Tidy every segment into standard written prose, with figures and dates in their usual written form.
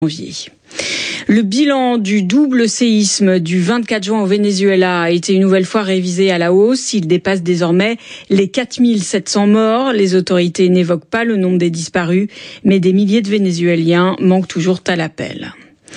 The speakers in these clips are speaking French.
janvier. Le bilan du double séisme du 24 juin au Venezuela a été une nouvelle fois révisé à la hausse. Il dépasse désormais les 4700 morts. Les autorités n'évoquent pas le nombre des disparus, mais des milliers de Vénézuéliens manquent toujours à l'appel.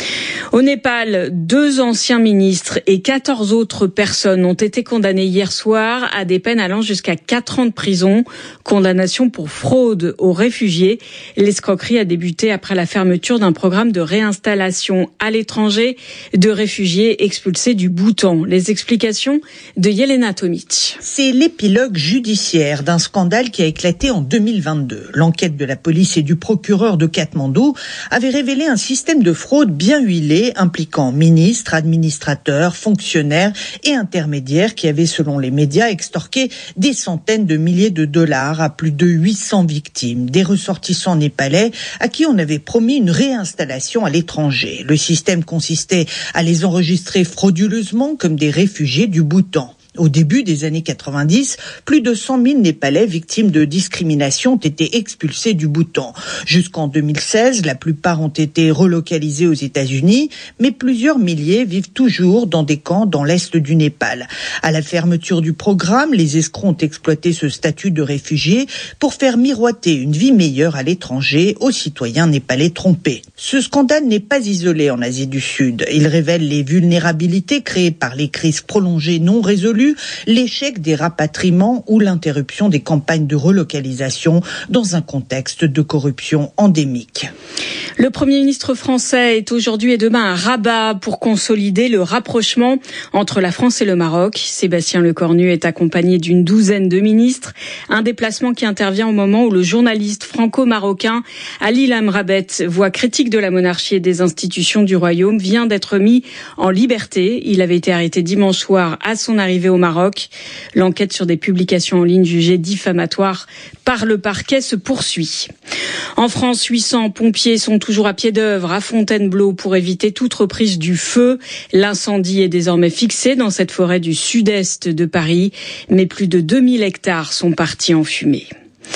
Au Népal, 2 anciens ministres et 14 autres personnes ont été condamnées hier soir à des peines allant jusqu'à 4 ans de prison. Condamnation pour fraude aux réfugiés. L'escroquerie a débuté après la fermeture d'un programme de réinstallation à l'étranger de réfugiés expulsés du Bhoutan. Les explications de Yelena Tomic. C'est l'épilogue judiciaire d'un scandale qui a éclaté en 2022. L'enquête de la police et du procureur de Katmandou avait révélé un système de fraude bien huilé impliquant ministres, administrateurs, fonctionnaires et intermédiaires qui avaient, selon les médias, extorqué des centaines de milliers de dollars à plus de 800 victimes, des ressortissants népalais à qui on avait promis une réinstallation à l'étranger. Le système consistait à les enregistrer frauduleusement comme des réfugiés du Bhoutan. Au début des années 90, plus de 100 000 Népalais victimes de discrimination ont été expulsés du Bhoutan. Jusqu'en 2016, la plupart ont été relocalisés aux États-Unis, mais plusieurs milliers vivent toujours dans des camps dans l'est du Népal. À la fermeture du programme, les escrocs ont exploité ce statut de réfugié pour faire miroiter une vie meilleure à l'étranger aux citoyens népalais trompés. Ce scandale n'est pas isolé en Asie du Sud. Il révèle les vulnérabilités créées par les crises prolongées non résolues, l'échec des rapatriements ou l'interruption des campagnes de relocalisation dans un contexte de corruption endémique. Le Premier ministre français est aujourd'hui et demain à Rabat pour consolider le rapprochement entre la France et le Maroc. Sébastien Lecornu est accompagné d'une douzaine de ministres. Un déplacement qui intervient au moment où le journaliste franco-marocain Ali Lamrabet, voix critique de la monarchie et des institutions du royaume, vient d'être mis en liberté. Il avait été arrêté dimanche soir à son arrivée au Maroc. L'enquête sur des publications en ligne jugées diffamatoires par le parquet se poursuit. En France, 800 pompiers sont toujours à pied d'œuvre à Fontainebleau pour éviter toute reprise du feu. L'incendie est désormais fixé dans cette forêt du sud-est de Paris, mais plus de 2000 hectares sont partis en fumée.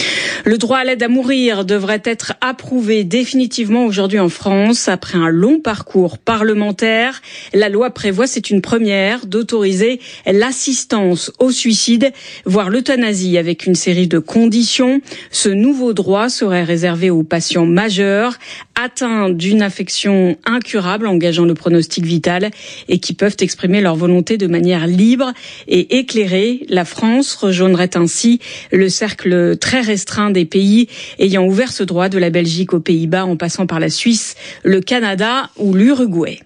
Le droit à l'aide à mourir devrait être approuvé définitivement aujourd'hui en France. Après un long parcours parlementaire, la loi prévoit, c'est une première, d'autoriser l'assistance au suicide, voire l'euthanasie avec une série de conditions. Ce nouveau droit serait réservé aux patients majeurs atteints d'une affection incurable engageant le pronostic vital et qui peuvent exprimer leur volonté de manière libre et éclairée. La France rejoindrait ainsi le cercle très restreint des pays ayant ouvert ce droit, de la Belgique aux Pays-Bas en passant par la Suisse, le Canada ou l'Uruguay.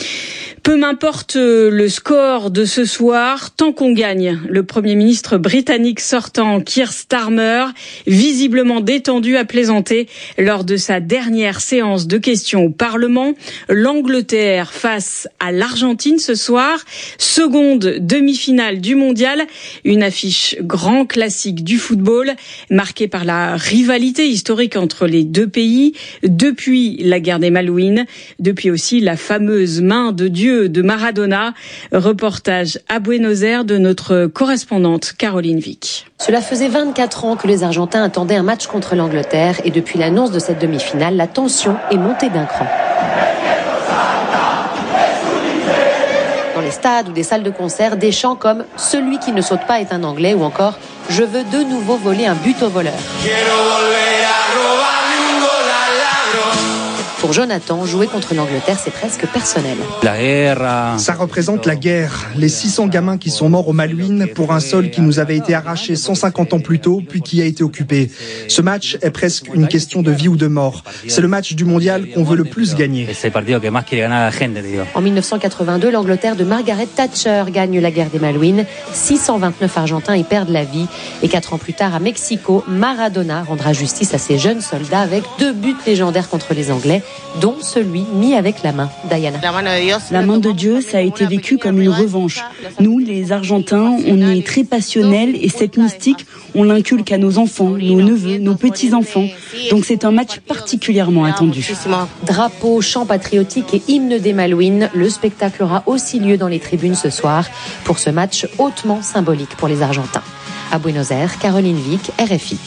Peu m'importe le score de ce soir, tant qu'on gagne. Le Premier ministre britannique sortant, Keir Starmer, visiblement détendu, a plaisanté lors de sa dernière séance de questions au Parlement. L'Angleterre face à l'Argentine ce soir, seconde demi-finale du mondial, une affiche grand classique du football, marquée par la rivalité historique entre les deux pays, depuis la guerre des Malouines, depuis aussi la fameuse main de Dieu de Maradona. Reportage à Buenos Aires de notre correspondante Caroline Vic. Cela faisait 24 ans que les Argentins attendaient un match contre l'Angleterre et depuis l'annonce de cette demi-finale, la tension est montée d'un cran. Dans les stades ou des salles de concert, des chants comme « Celui qui ne saute pas est un Anglais » ou encore « Je veux de nouveau voler un but au voleur ». Pour Jonathan, jouer contre l'Angleterre, c'est presque personnel. Ça représente la guerre. Les 600 gamins qui sont morts aux Malouines pour un sol qui nous avait été arraché 150 ans plus tôt, puis qui a été occupé. Ce match est presque une question de vie ou de mort. C'est le match du mondial qu'on veut le plus gagner. En 1982, l'Angleterre de Margaret Thatcher gagne la guerre des Malouines. 629 Argentins y perdent la vie. Et 4 ans plus tard, à Mexico, Maradona rendra justice à ses jeunes soldats avec 2 buts légendaires contre les Anglais, dont celui mis avec la main. Diana. La main de Dieu, ça a été vécu comme une revanche. Nous, les Argentins, on est très passionnels et cette mystique, on l'inculque à nos enfants, nos neveux, nos petits-enfants. Donc c'est un match particulièrement attendu. Drapeaux, chants patriotiques et hymnes des Malouines, le spectacle aura aussi lieu dans les tribunes ce soir pour ce match hautement symbolique pour les Argentins. À Buenos Aires, Caroline Vic, RFI.